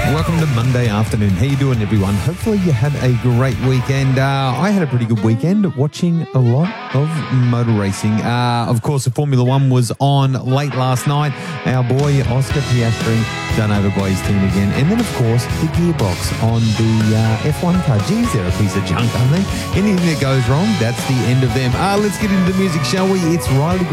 Welcome to Monday afternoon. How you doing, everyone? Hopefully you had a great weekend. I had a pretty good weekend watching a lot of motor racing. Of course, the Formula One was on late last night. Our boy Oscar Piastri done over by his team again. And then, of course, the gearbox on the F1 car. Geez, they're a piece of junk, aren't they? Anything that goes wrong, that's the end of them. Let's get into the music, shall we? It's Riley